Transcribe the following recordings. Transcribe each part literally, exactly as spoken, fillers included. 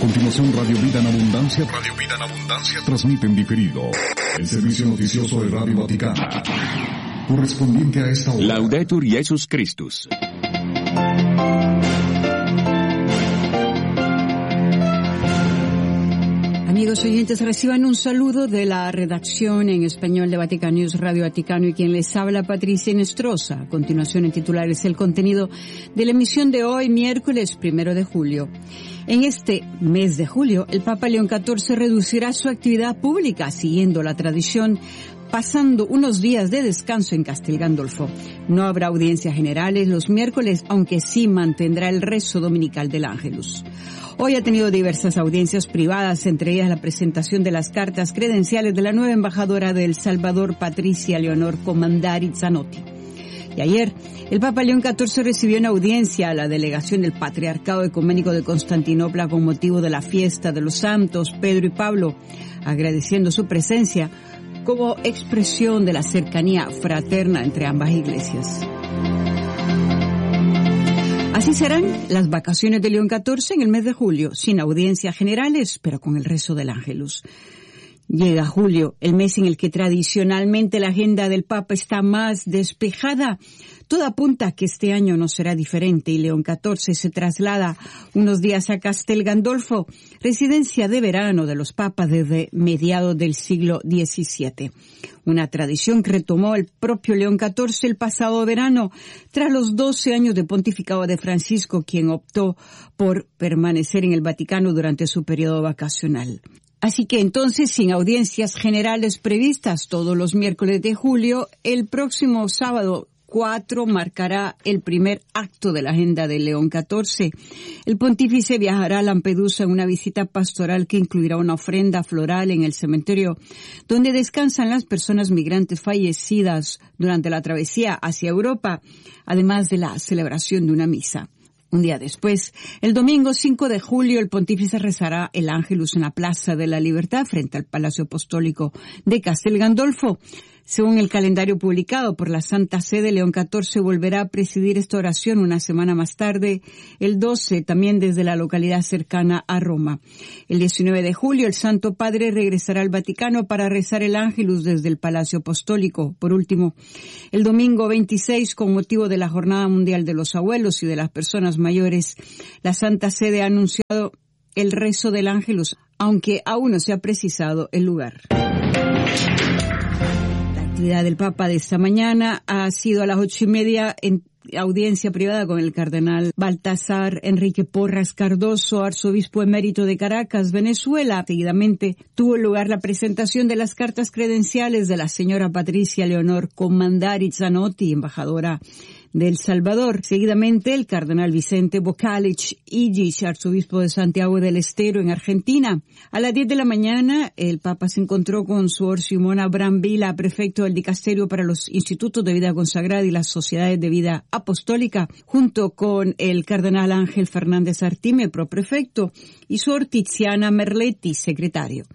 continuación Radio Vida en Abundancia. Radio Vida en Abundancia transmite en diferido el servicio noticioso de Radio Vaticano, correspondiente a esta hora. Laudetur Jesus Christus. Amigos oyentes, reciban un saludo de la redacción en español de Vatican News, Radio Vaticano, y quien les habla, Patricia Inestrosa. A continuación, en titulares, el contenido de la emisión de hoy, miércoles primero de julio. En este mes de julio, el Papa León catorce reducirá su actividad pública, siguiendo la tradición, pasando unos días de descanso en Castel Gandolfo. No habrá audiencias generales los miércoles, aunque sí mantendrá el rezo dominical del Ángelus. Hoy ha tenido diversas audiencias privadas, entre ellas la presentación de las cartas credenciales de la nueva embajadora de El Salvador, Patricia Leonor Comandari Zanotti. Y ayer, el Papa León catorce recibió en audiencia a la delegación del Patriarcado Ecuménico de Constantinopla con motivo de la fiesta de los santos Pedro y Pablo, agradeciendo su presencia como expresión de la cercanía fraterna entre ambas iglesias. Así serán las vacaciones de León catorce en el mes de julio, sin audiencias generales, pero con el rezo del Ángelus. Llega julio, el mes en el que tradicionalmente la agenda del Papa está más despejada. Todo apunta a que este año no será diferente y León catorce se traslada unos días a Castel Gandolfo, residencia de verano de los papas desde mediados del siglo diecisiete. Una tradición que retomó el propio León catorce el pasado verano, tras los doce años de pontificado de Francisco, quien optó por permanecer en el Vaticano durante su periodo vacacional. Así que entonces, sin audiencias generales previstas todos los miércoles de julio, el próximo sábado cuatro marcará el primer acto de la agenda de León catorce. El pontífice viajará a Lampedusa en una visita pastoral que incluirá una ofrenda floral en el cementerio donde descansan las personas migrantes fallecidas durante la travesía hacia Europa, además de la celebración de una misa. Un día después, el domingo cinco de julio, el pontífice rezará el Ángelus en la Plaza de la Libertad frente al Palacio Apostólico de Castel Gandolfo. Según el calendario publicado por la Santa Sede, León catorce volverá a presidir esta oración una semana más tarde, el doce, también desde la localidad cercana a Roma. El diecinueve de julio, el Santo Padre regresará al Vaticano para rezar el Ángelus desde el Palacio Apostólico. Por último, el domingo veintiséis, con motivo de la Jornada Mundial de los Abuelos y de las Personas Mayores, la Santa Sede ha anunciado el rezo del Ángelus, aunque aún no se ha precisado el lugar. La actividad del Papa de esta mañana ha sido a las ocho y media en audiencia privada con el cardenal Baltasar Enrique Porras Cardoso, arzobispo emérito de Caracas, Venezuela. Seguidamente tuvo lugar la presentación de las cartas credenciales de la señora Patricia Leonor Comandari Zanotti, embajadora de El Salvador. Seguidamente, el cardenal Vicente Bocalic Illich, arzobispo de Santiago del Estero, en Argentina. A las diez de la mañana, el Papa se encontró con Sor Simona Brambila, prefecto del Dicasterio para los Institutos de Vida Consagrada y las Sociedades de Vida Apostólica, junto con el cardenal Ángel Fernández Artime, proprefecto, y Sor Tiziana Merletti, secretario.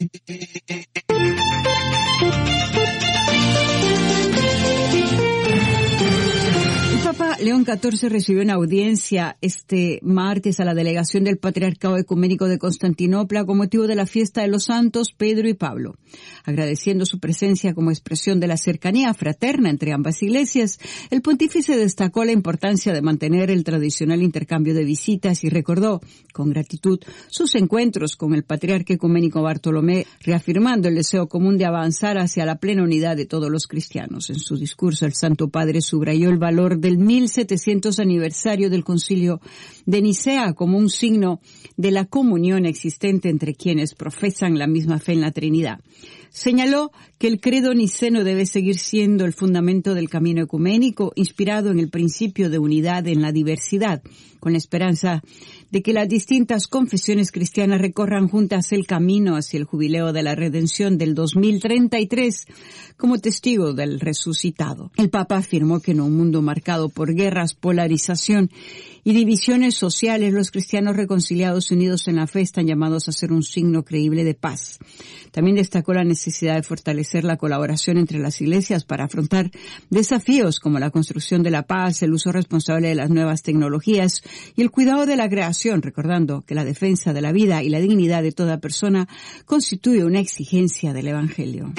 Papa León catorce recibió una audiencia este martes a la delegación del Patriarcado Ecuménico de Constantinopla con motivo de la fiesta de los santos Pedro y Pablo. Agradeciendo su presencia como expresión de la cercanía fraterna entre ambas iglesias, el pontífice destacó la importancia de mantener el tradicional intercambio de visitas y recordó con gratitud sus encuentros con el patriarca ecuménico Bartolomé, reafirmando el deseo común de avanzar hacia la plena unidad de todos los cristianos. En su discurso, el Santo Padre subrayó el valor del mil setecientos aniversario del Concilio de Nicea como un signo de la comunión existente entre quienes profesan la misma fe en la Trinidad. Señaló que el credo niceno debe seguir siendo el fundamento del camino ecuménico, inspirado en el principio de unidad en la diversidad, con la esperanza de que las distintas confesiones cristianas recorran juntas el camino hacia el jubileo de la redención del dos mil treinta y tres como testigo del resucitado. El Papa afirmó que en un mundo marcado por guerras, polarización y divisiones sociales, los cristianos reconciliados y unidos en la fe están llamados a ser un signo creíble de paz. También destacó la necesidad necesidad de fortalecer la colaboración entre las iglesias para afrontar desafíos como la construcción de la paz, el uso responsable de las nuevas tecnologías y el cuidado de la creación, recordando que la defensa de la vida y la dignidad de toda persona constituye una exigencia del Evangelio.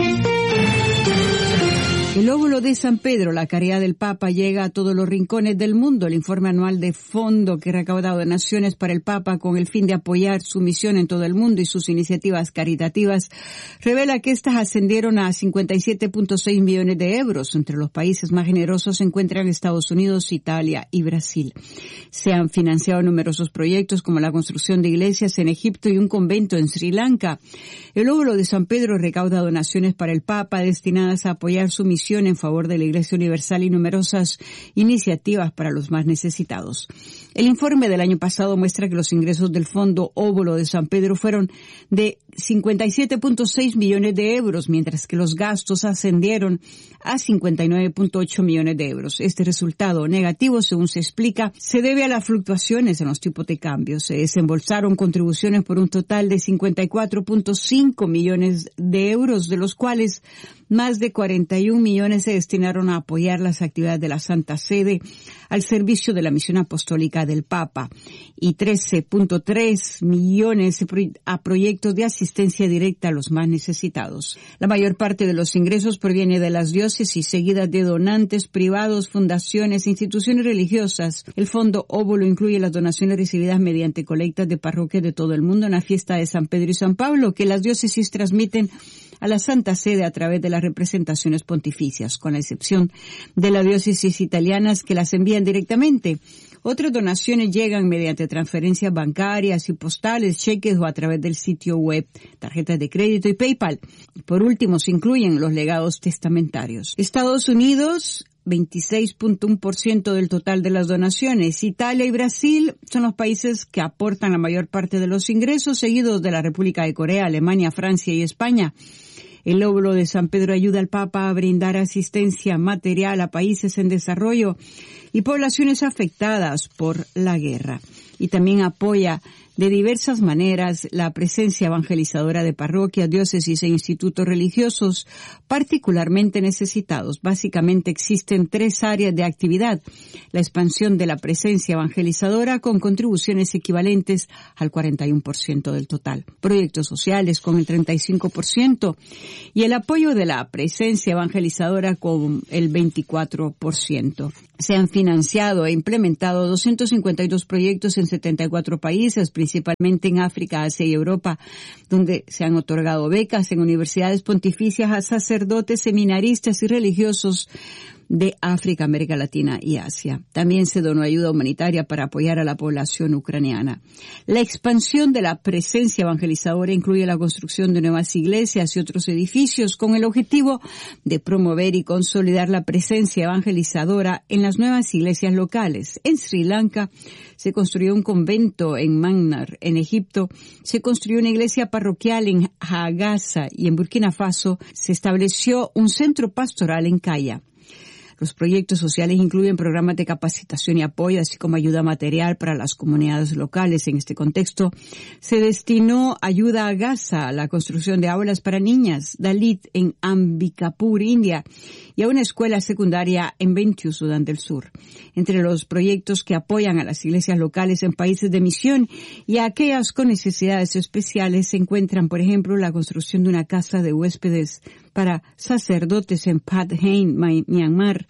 El óvulo de San Pedro, la caridad del Papa, llega a todos los rincones del mundo. El informe anual de fondo que recauda donaciones para el Papa con el fin de apoyar su misión en todo el mundo y sus iniciativas caritativas revela que estas ascendieron a cincuenta y siete punto seis millones de euros. Entre los países más generosos se encuentran Estados Unidos, Italia y Brasil. Se han financiado numerosos proyectos como la construcción de iglesias en Egipto y un convento en Sri Lanka. El óvulo de San Pedro recauda donaciones para el Papa destinadas a apoyar su misión en favor de la Iglesia Universal y numerosas iniciativas para los más necesitados. El informe del año pasado muestra que los ingresos del Fondo Óvulo de San Pedro fueron de cincuenta y siete punto seis millones de euros, mientras que los gastos ascendieron a cincuenta y nueve punto ocho millones de euros. Este resultado negativo, según se explica, se debe a las fluctuaciones en los tipos de cambio. Se desembolsaron contribuciones por un total de cincuenta y cuatro punto cinco millones de euros, de los cuales más de cuarenta y un millones se destinaron a apoyar las actividades de la Santa Sede al servicio de la misión apostólica del Papa y trece punto tres millones a proyectos de asistencia directa a los más necesitados. La mayor parte de los ingresos proviene de las diócesis, seguidas de donantes privados, fundaciones, instituciones religiosas. El Fondo Óvulo incluye las donaciones recibidas mediante colectas de parroquias de todo el mundo en la fiesta de San Pedro y San Pablo, que las diócesis transmiten a la Santa Sede a través de las representaciones pontificias, con la excepción de las diócesis italianas que las envían directamente. Otras donaciones llegan mediante transferencias bancarias y postales, cheques o a través del sitio web, tarjetas de crédito y PayPal. Por último, se incluyen los legados testamentarios. Estados Unidos, veintiséis punto uno por ciento del total de las donaciones. Italia y Brasil son los países que aportan la mayor parte de los ingresos, seguidos de la República de Corea, Alemania, Francia y España. El óvulo de San Pedro ayuda al Papa a brindar asistencia material a países en desarrollo y poblaciones afectadas por la guerra. Y también apoya de diversas maneras la presencia evangelizadora de parroquias, diócesis e institutos religiosos particularmente necesitados. Básicamente existen tres áreas de actividad: la expansión de la presencia evangelizadora con contribuciones equivalentes al cuarenta y uno por ciento del total, proyectos sociales con el treinta y cinco por ciento y el apoyo de la presencia evangelizadora con el veinticuatro por ciento. Se han financiado e implementado doscientos cincuenta y dos proyectos en setenta y cuatro países, principalmente en África, Asia y Europa, donde se han otorgado becas en universidades pontificias a sacerdotes, seminaristas y religiosos de África, América Latina y Asia. También se donó ayuda humanitaria para apoyar a la población ucraniana. La expansión de la presencia evangelizadora incluye la construcción de nuevas iglesias y otros edificios con el objetivo de promover y consolidar la presencia evangelizadora en las nuevas iglesias locales. En Sri Lanka se construyó un convento, en Myanmar, en Egipto se construyó una iglesia parroquial en Hagasa y en Burkina Faso se estableció un centro pastoral en Kaya. Los proyectos sociales incluyen programas de capacitación y apoyo, así como ayuda material para las comunidades locales. En este contexto, se destinó ayuda a Gaza, a la construcción de aulas para niñas Dalit en Ambikapur, India, y a una escuela secundaria en Bentiu, Sudán del Sur. Entre los proyectos que apoyan a las iglesias locales en países de misión y a aquellas con necesidades especiales se encuentran, por ejemplo, la construcción de una casa de huéspedes para sacerdotes en Pat Hain, Myanmar.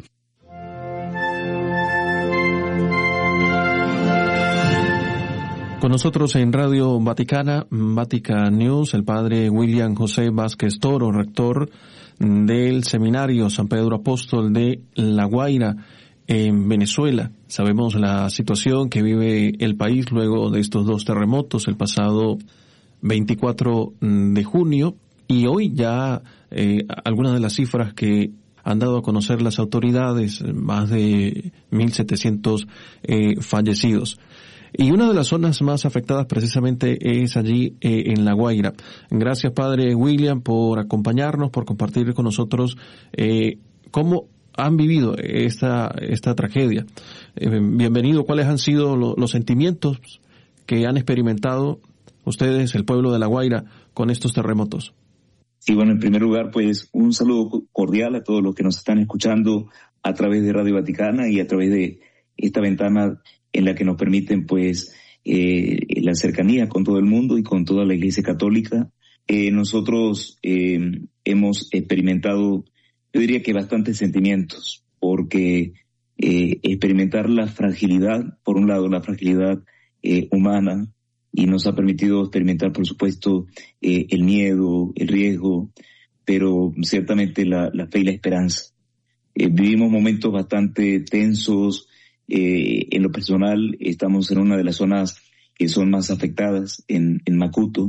Con nosotros en Radio Vaticana, Vatican News, el padre William José Vázquez Toro, rector del Seminario San Pedro Apóstol de La Guaira, en Venezuela. Sabemos la situación que vive el país luego de estos dos terremotos el pasado veinticuatro de junio. Y hoy ya eh, algunas de las cifras que han dado a conocer las autoridades, más de mil setecientos eh, fallecidos. Y una de las zonas más afectadas precisamente es allí eh, en La Guaira. Gracias, padre William, por acompañarnos, por compartir con nosotros eh, cómo han vivido esta esta tragedia. Eh, bienvenido. ¿Cuáles han sido lo, los sentimientos que han experimentado ustedes, el pueblo de La Guaira, con estos terremotos? Sí, bueno, en primer lugar, pues un saludo cordial a todos los que nos están escuchando a través de Radio Vaticana y a través de esta ventana en la que nos permiten, pues, eh, la cercanía con todo el mundo y con toda la Iglesia Católica. Eh, nosotros eh, hemos experimentado, yo diría que bastantes sentimientos, porque eh, experimentar la fragilidad, por un lado, la fragilidad eh, humana, y nos ha permitido experimentar, por supuesto, eh, el miedo, el riesgo, pero ciertamente la, la fe y la esperanza. Eh, vivimos momentos bastante tensos. Eh, en lo personal, estamos en una de las zonas que son más afectadas, en, en Macuto.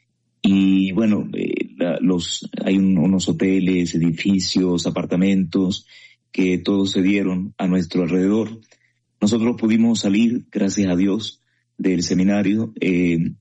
Y bueno, eh, la, los, hay un, unos hoteles, edificios, apartamentos, que todos se dieron a nuestro alrededor. Nosotros pudimos salir, gracias a Dios, del seminario, eh, eh,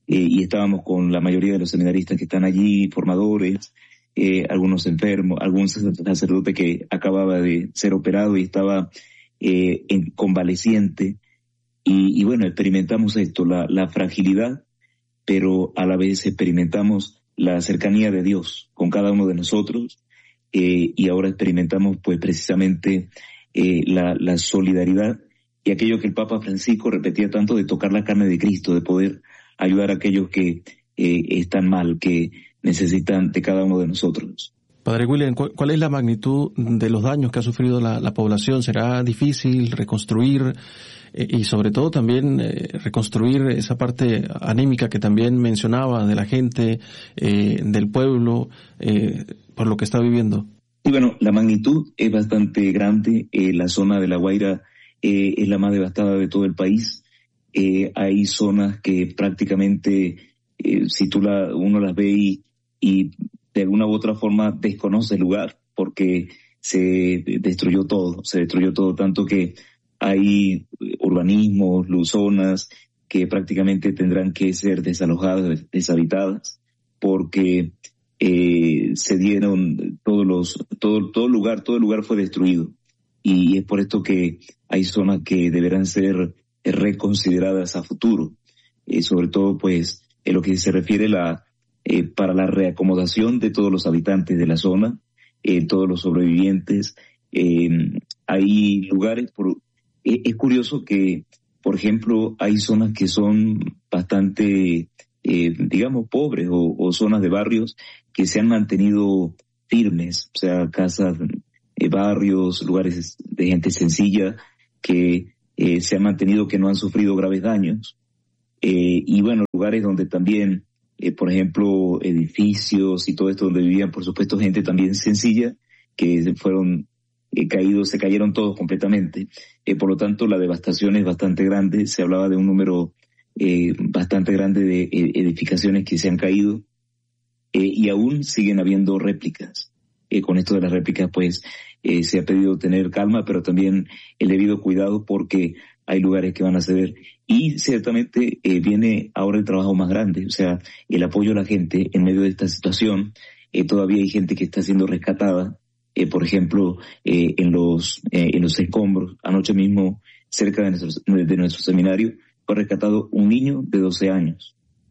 y estábamos con la mayoría de los seminaristas que están allí, formadores, eh, algunos enfermos, algún sacerdote que acababa de ser operado y estaba eh, en, convaleciente. Y, y bueno, experimentamos esto, la, la fragilidad, pero a la vez experimentamos la cercanía de Dios con cada uno de nosotros, eh, y ahora experimentamos pues precisamente eh, la, la solidaridad y aquello que el Papa Francisco repetía tanto, de tocar la carne de Cristo, de poder ayudar a aquellos que eh, están mal, que necesitan de cada uno de nosotros. Padre William, ¿cuál es la magnitud de los daños que ha sufrido la, la población? ¿Será difícil reconstruir eh, y sobre todo también eh, reconstruir esa parte anímica que también mencionaba de la gente, eh, del pueblo, eh, por lo que está viviendo? Y bueno, la magnitud es bastante grande. Eh, la zona de La Guaira eh, es la más devastada de todo el país. Eh, hay zonas que prácticamente, eh, si tú la, uno las ve y, y de alguna u otra forma desconoce el lugar, porque se destruyó todo, se destruyó todo, tanto que hay urbanismos, zonas que prácticamente tendrán que ser desalojadas, deshabitadas, porque eh, se dieron todos los, todo, todo lugar, todo el lugar fue destruido. Y es por esto que hay zonas que deberán ser reconsideradas a futuro, eh, sobre todo pues en lo que se refiere la eh, para la reacomodación de todos los habitantes de la zona, eh, todos los sobrevivientes. Eh, hay lugares, por, eh, es curioso que, por ejemplo, hay zonas que son bastante, eh, digamos, pobres o, o zonas de barrios que se han mantenido firmes, o sea, casas, eh, barrios, lugares de gente sencilla que eh, se han mantenido, que no han sufrido graves daños. Eh, y bueno, lugares donde también, eh, por ejemplo, edificios y todo esto donde vivían, por supuesto, gente también sencilla, que fueron eh, caídos, se cayeron todos completamente. Eh, por lo tanto, la devastación es bastante grande. Se hablaba de un número eh, bastante grande de eh, edificaciones que se han caído, eh, y aún siguen habiendo réplicas. Eh, con esto de las réplicas, pues, eh, se ha pedido tener calma, pero también el debido cuidado, porque hay lugares que van a ceder. Y ciertamente eh, viene ahora el trabajo más grande, o sea, el apoyo a la gente en medio de esta situación. Eh, todavía hay gente que está siendo rescatada, eh, por ejemplo, eh, en los eh, en los escombros. Anoche mismo, cerca de nuestro, de nuestro seminario, fue rescatado un niño de doce años,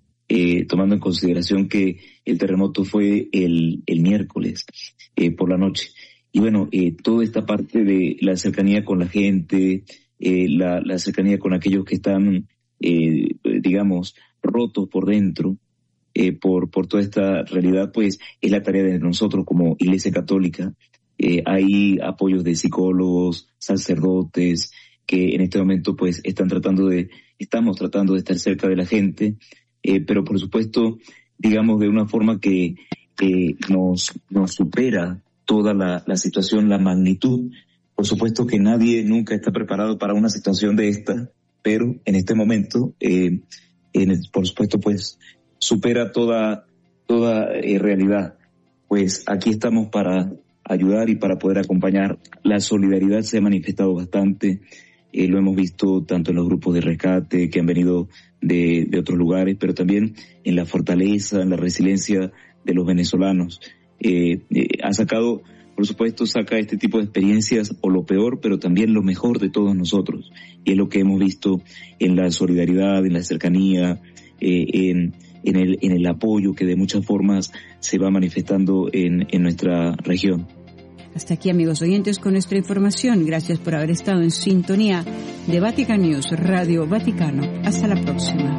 eh, tomando en consideración que el terremoto fue el, el miércoles eh, por la noche. Y bueno, eh, toda esta parte de la cercanía con la gente, eh, la, la cercanía con aquellos que están, eh, digamos, rotos por dentro, eh, por, por toda esta realidad, pues es la tarea de nosotros como Iglesia Católica. Eh, hay apoyos de psicólogos, sacerdotes, que en este momento pues están tratando de, estamos tratando de estar cerca de la gente, eh, pero por supuesto, digamos, de una forma que, que nos, nos supera toda la, la situación, la magnitud. Por supuesto que nadie nunca está preparado para una situación de esta, pero en este momento, eh, en el, por supuesto, pues supera toda, toda eh, realidad. Pues aquí estamos para ayudar y para poder acompañar. La solidaridad se ha manifestado bastante, eh, lo hemos visto tanto en los grupos de rescate que han venido de, de otros lugares, pero también en la fortaleza, en la resiliencia de los venezolanos. Eh, eh, ha sacado, por supuesto, saca este tipo de experiencias o lo peor, pero también lo mejor de todos nosotros. Y es lo que hemos visto en la solidaridad, en la cercanía, eh, en, en el, en el apoyo que de muchas formas se va manifestando en, en nuestra región. Hasta aquí, amigos oyentes, con nuestra información. Gracias por haber estado en sintonía de Vatican News, Radio Vaticano. Hasta la próxima.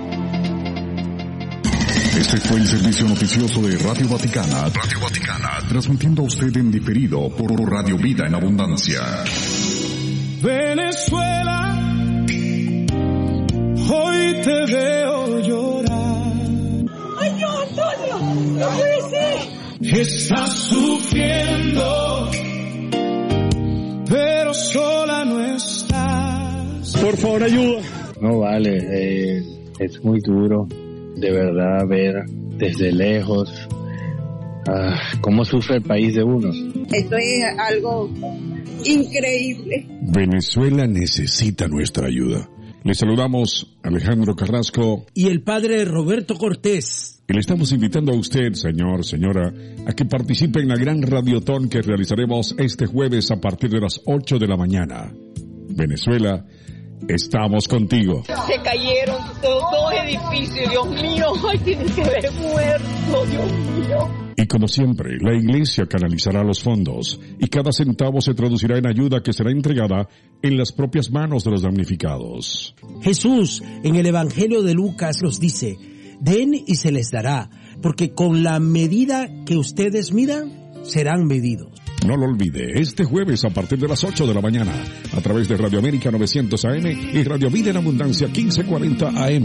Este fue el servicio noticioso de Radio Vaticana. Radio Vaticana, transmitiendo a usted en diferido por Radio Vida en Abundancia. Venezuela, hoy te veo llorar. ¡Ay, no, Antonio! ¡No puede ser! Estás sufriendo, pero sola no estás. Por favor, ayuda. No vale, eh, es muy duro, de verdad, ver desde lejos ah, cómo sufre el país de uno. Esto es algo increíble. Venezuela necesita nuestra ayuda. Le saludamos Alejandro Carrasco y el padre Roberto Cortés. Y le estamos invitando a usted, señor, señora, a que participe en la gran radiotón que realizaremos este jueves a partir de las ocho de la mañana. Venezuela, estamos contigo. Se cayeron dos, dos edificios, Dios mío, ay, tienen que haber muerto, Dios mío. Y como siempre, la Iglesia canalizará los fondos y cada centavo se traducirá en ayuda que será entregada en las propias manos de los damnificados. Jesús, en el Evangelio de Lucas, nos dice: den y se les dará, porque con la medida que ustedes midan, serán medidos. No lo olvide, este jueves a partir de las ocho de la mañana, a través de Radio América novecientos A M y Radio Vida en Abundancia quince cuarenta A M.